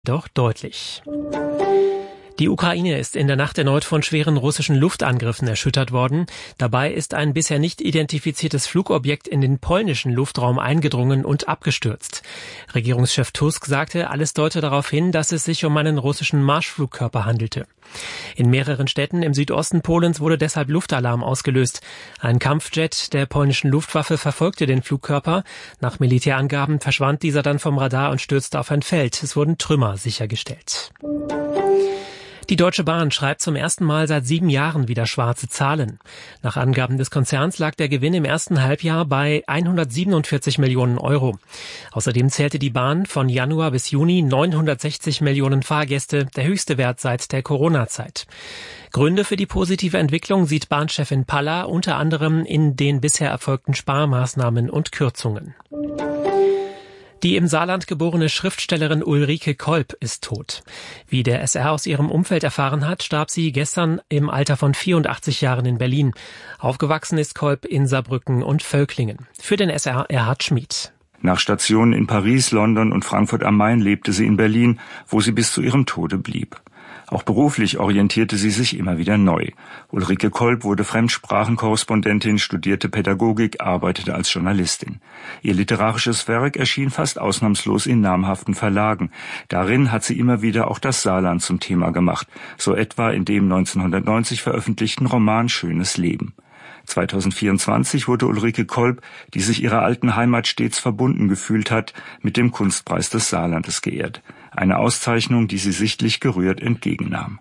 Doch deutlich. Die Ukraine ist in der Nacht erneut von schweren russischen Luftangriffen erschüttert worden. Dabei ist ein bisher nicht identifiziertes Flugobjekt in den polnischen Luftraum eingedrungen und abgestürzt. Regierungschef Tusk sagte, alles deute darauf hin, dass es sich um einen russischen Marschflugkörper handelte. In mehreren Städten im Südosten Polens wurde deshalb Luftalarm ausgelöst. Ein Kampfjet der polnischen Luftwaffe verfolgte den Flugkörper. Nach Militärangaben verschwand dieser dann vom Radar und stürzte auf ein Feld. Es wurden Trümmer sichergestellt. Die Deutsche Bahn schreibt zum ersten Mal seit 7 Jahren wieder schwarze Zahlen. Nach Angaben des Konzerns lag der Gewinn im ersten Halbjahr bei 147 Millionen Euro. Außerdem zählte die Bahn von Januar bis Juni 960 Millionen Fahrgäste, der höchste Wert seit der Corona-Zeit. Gründe für die positive Entwicklung sieht Bahnchefin Palla unter anderem in den bisher erfolgten Sparmaßnahmen und Kürzungen. Die im Saarland geborene Schriftstellerin Ulrike Kolb ist tot. Wie der SR aus ihrem Umfeld erfahren hat, starb sie gestern im Alter von 84 Jahren in Berlin. Aufgewachsen ist Kolb in Saarbrücken und Völklingen. Für den SR Erhard Schmid. Nach Stationen in Paris, London und Frankfurt am Main lebte sie in Berlin, wo sie bis zu ihrem Tode blieb. Auch beruflich orientierte sie sich immer wieder neu. Ulrike Kolb wurde Fremdsprachenkorrespondentin, studierte Pädagogik, arbeitete als Journalistin. Ihr literarisches Werk erschien fast ausnahmslos in namhaften Verlagen. Darin hat sie immer wieder auch das Saarland zum Thema gemacht, so etwa in dem 1990 veröffentlichten Roman Schönes Leben. 2024 wurde Ulrike Kolb, die sich ihrer alten Heimat stets verbunden gefühlt hat, mit dem Kunstpreis des Saarlandes geehrt. Eine Auszeichnung, die sie sichtlich gerührt entgegennahm.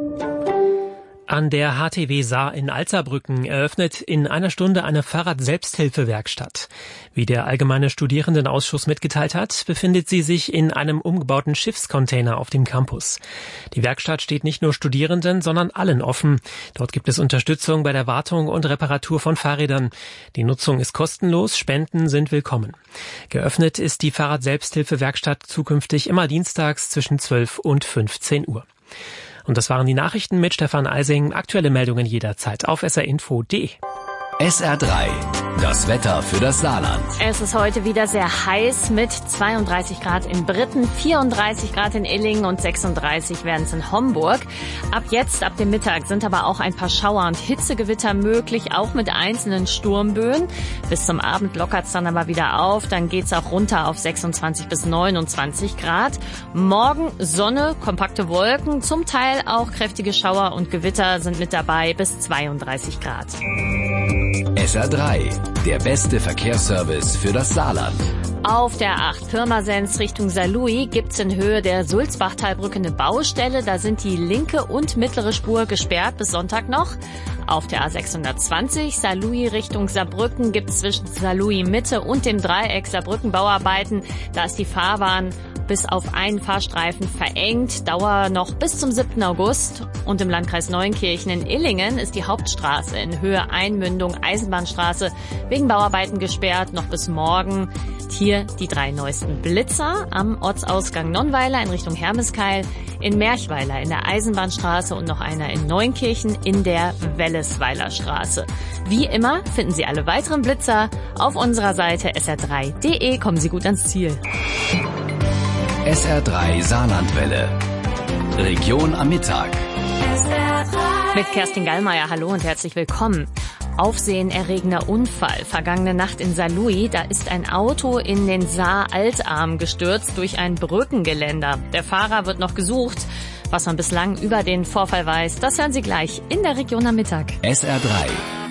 An der HTW Saar in Alzerbrücken eröffnet in einer Stunde eine Fahrrad-Selbsthilfewerkstatt. Wie der Allgemeine Studierendenausschuss mitgeteilt hat, befindet sie sich in einem umgebauten Schiffscontainer auf dem Campus. Die Werkstatt steht nicht nur Studierenden, sondern allen offen. Dort gibt es Unterstützung bei der Wartung und Reparatur von Fahrrädern. Die Nutzung ist kostenlos, Spenden sind willkommen. Geöffnet ist die Fahrrad-Selbsthilfewerkstatt zukünftig immer dienstags zwischen 12 und 15 Uhr. Und das waren die Nachrichten mit Stefan Eising. Aktuelle Meldungen jederzeit auf srinfo.de. SR3, das Wetter für das Saarland. Es ist heute wieder sehr heiß mit 32 Grad in Britten, 34 Grad in Illingen und 36 werden es in Homburg. Ab dem Mittag, sind aber auch ein paar Schauer und Hitzegewitter möglich, auch mit einzelnen Sturmböen. Bis zum Abend lockert es dann aber wieder auf, dann geht's auch runter auf 26 bis 29 Grad. Morgen Sonne, kompakte Wolken, zum Teil auch kräftige Schauer und Gewitter sind mit dabei bis 32 Grad. SR3, der beste Verkehrsservice für das Saarland. Auf der 8 Pirmasens Richtung Saarlouis gibt's in Höhe der Sulzbachtalbrücke eine Baustelle. Da sind die linke und mittlere Spur gesperrt bis Sonntag noch. Auf der A620 Saarlouis Richtung Saarbrücken gibt's zwischen Saarlouis Mitte und dem Dreieck Saarbrücken Bauarbeiten. Da ist die Fahrbahn bis auf einen Fahrstreifen verengt. Dauer noch bis zum 7. August. Und im Landkreis Neunkirchen in Illingen ist die Hauptstraße in Höhe Einmündung Eisenbahnstraße wegen Bauarbeiten gesperrt, noch bis morgen. Hier die 3 neuesten Blitzer am Ortsausgang Nonnweiler in Richtung Hermeskeil, in Merchweiler in der Eisenbahnstraße und noch einer in Neunkirchen in der Wellesweiler Straße. Wie immer finden Sie alle weiteren Blitzer auf unserer Seite sr3.de. Kommen Sie gut ans Ziel. SR3 Saarlandwelle. Region am Mittag. Mit Kerstin Gallmeier, hallo und herzlich willkommen. Aufsehenerregender Unfall. Vergangene Nacht in Saarlouis, da ist ein Auto in den Saar-Altarm gestürzt durch ein Brückengeländer. Der Fahrer wird noch gesucht. Was man bislang über den Vorfall weiß, das hören Sie gleich in der Region am Mittag. SR3